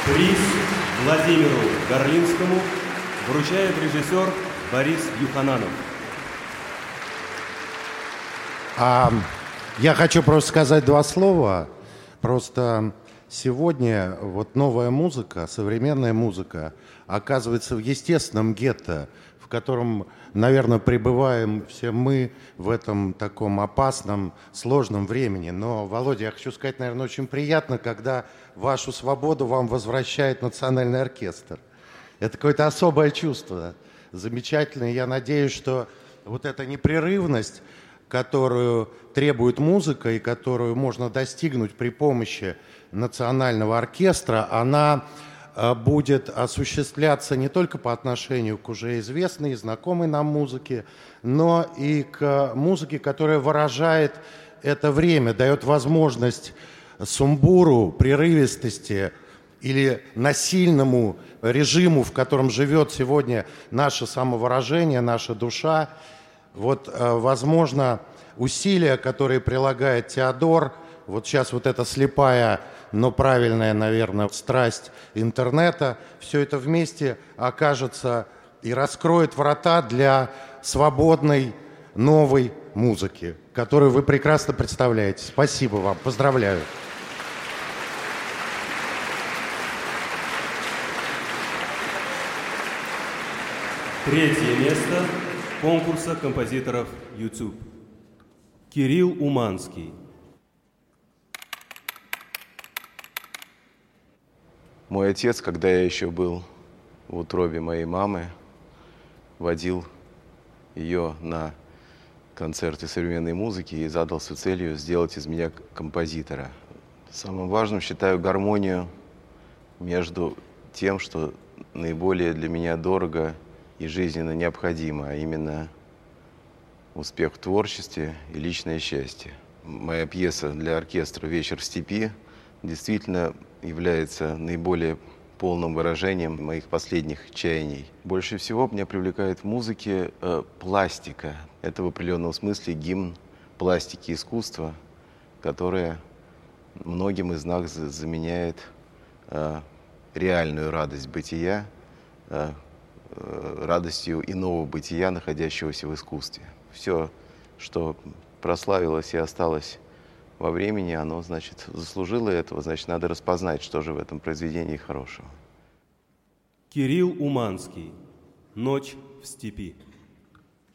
Приз Владимиру Горлинскому вручает режиссер Борис Юхананов. Я хочу просто сказать два слова. Просто сегодня вот новая музыка, современная музыка оказывается в естественном гетто, в котором, наверное, пребываем все мы в этом таком опасном, сложном времени. Но, Володя, я хочу сказать, наверное, очень приятно, когда вашу свободу вам возвращает Национальный оркестр. Это какое-то особое чувство, замечательное. Я надеюсь, что вот эта непрерывность, которую требует музыка и которую можно достигнуть при помощи Национального оркестра, она будет осуществляться не только по отношению к уже известной и знакомой нам музыке, но и к музыке, которая выражает это время, дает возможность сумбуру, прерывистости или насильному режиму, в котором живет сегодня наше самовыражение, наша душа. Вот, возможно, усилия, которые прилагает Теодор, вот сейчас вот эта слепая, но правильная, наверное, страсть интернета, все это вместе окажется и раскроет врата для свободной новой музыки, которую вы прекрасно представляете. Спасибо вам, поздравляю. Третье место конкурса композиторов YouTube. Кирилл Уманский. Мой отец, когда я еще был в утробе моей мамы, водил ее на концерты современной музыки и задался целью сделать из меня композитора. Самым важным считаю гармонию между тем, что наиболее для меня дорого и жизненно необходимо, а именно успех в творчестве и личное счастье. Моя пьеса для оркестра «Вечер в степи» действительно является наиболее полным выражением моих последних чаяний. Больше всего меня привлекает в музыке пластика. Это в определенном смысле гимн пластики искусства, которая многим из нас заменяет реальную радость бытия, радостью иного бытия, находящегося в искусстве. Все, что прославилось и осталось во времени, оно, значит, заслужило этого, значит, надо распознать, что же в этом произведении хорошего. Кирилл Уманский. «Ночь в степи».